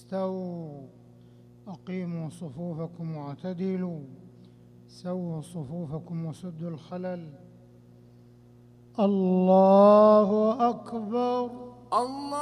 استووا أقيموا صفوفكم واعتدلوا سووا صفوفكم وسدوا الخلل. الله أكبر. الله